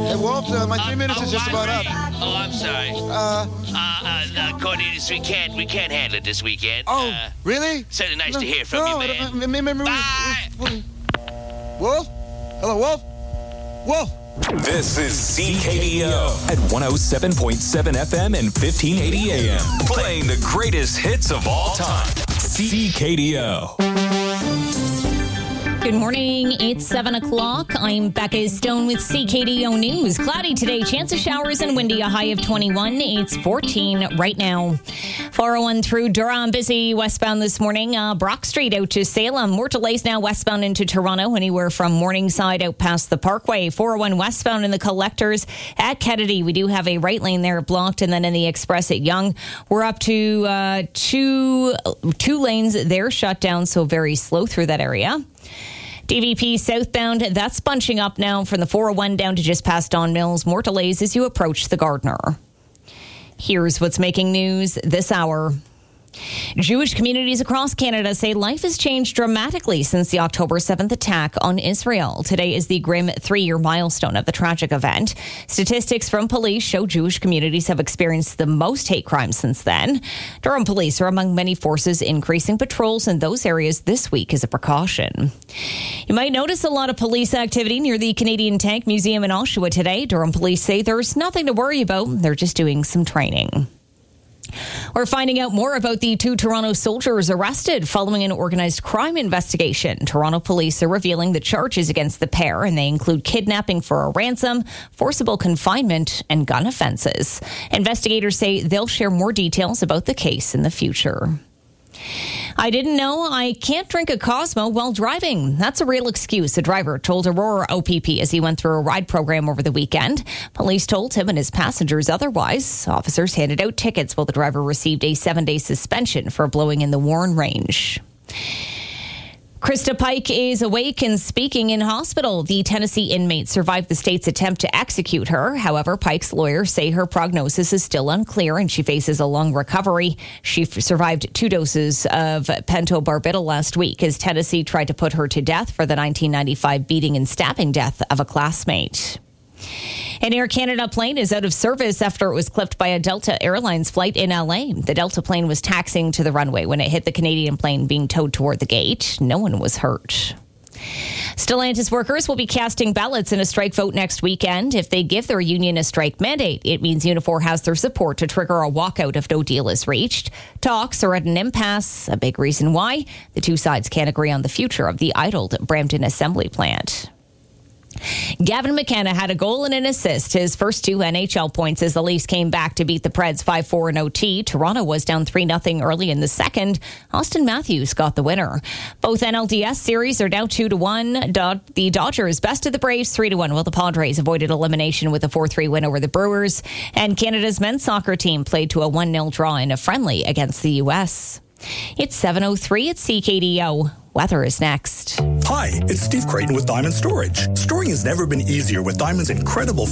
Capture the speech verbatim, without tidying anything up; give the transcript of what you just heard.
Hey, Wolf, uh, my three minutes oh, is just I'm about up. ready. Oh, I'm sorry. Uh, Uh, uh, Cornelius, we can't, we can't handle it this weekend. oh, uh, really? Certainly nice no, to hear from no, you, I man. don't- I mean, remember- Bye. Wolf? Hello, Wolf? Wolf? This is C K D O at one oh seven point seven F M and fifteen eighty A M. Playing the greatest hits of all time. C K D O. Good morning. It's seven o'clock. I'm Becca Stone with C K D O News. Cloudy today. Chance of showers and windy. A high of twenty-one. It's fourteen right now. four oh one through Durham. Busy westbound this morning. Uh, Brock Street out to Salem. More delays now westbound into Toronto. Anywhere from Morningside out past the Parkway. four oh one westbound in the Collectors at Kennedy. We do have a right lane there blocked. And then in the Express at Yonge, we're up to uh, two, two lanes there shut down. So very slow through that area. D V P southbound, that's bunching up now from the four oh one down to just past Don Mills. More delays as you approach the Gardiner. Here's what's making news this hour. Jewish communities across Canada say life has changed dramatically since the October seventh attack on Israel. Today is the grim three-year milestone of the tragic event. Statistics from police show Jewish communities have experienced the most hate crimes since then. Durham police are among many forces increasing patrols in those areas this week as a precaution. You might notice a lot of police activity near the Canadian Tank Museum in Oshawa today. Durham police say there's nothing to worry about. They're just doing some training. We're finding out more about the two Toronto soldiers arrested following an organized crime investigation. Toronto police are revealing the charges against the pair, and they include kidnapping for a ransom, forcible confinement, and gun offenses. Investigators say they'll share more details about the case in the future. I didn't know I can't drink a Cosmo while driving. That's a real excuse, a driver told Aurora O P P as he went through a ride program over the weekend. Police told him and his passengers otherwise. Officers handed out tickets while the driver received a seven-day suspension for blowing in the Warren Range. Krista Pike is awake and speaking in hospital. The Tennessee inmate survived the state's attempt to execute her. However, Pike's lawyers say her prognosis is still unclear and she faces a long recovery. She f- survived two doses of pentobarbital last week as Tennessee tried to put her to death for the nineteen ninety-five beating and stabbing death of a classmate. An Air Canada plane is out of service after it was clipped by a Delta Airlines flight in L A. The Delta plane was taxiing to the runway when it hit the Canadian plane being towed toward the gate. No one was hurt. Stellantis workers will be casting ballots in a strike vote next weekend. If they give their union a strike mandate, it means Unifor has their support to trigger a walkout if no deal is reached. Talks are at an impasse, a big reason why the two sides can't agree on the future of the idled Brampton assembly plant. Gavin McKenna had a goal and an assist, his first two N H L points as the Leafs came back to beat the Preds five four in O T. Toronto was down three nothing early in the second. Austin Matthews got the winner. Both N L D S series are now two to one. The Dodgers bested the Braves three to one, while the Padres avoided elimination with a four three win over the Brewers. And Canada's men's soccer team played to a one nil draw in a friendly against the U S. It's seven oh three at C K D O. Weather is next. Hi, it's Steve Creighton with Diamond Storage. Storing has never been easier with Diamond's incredible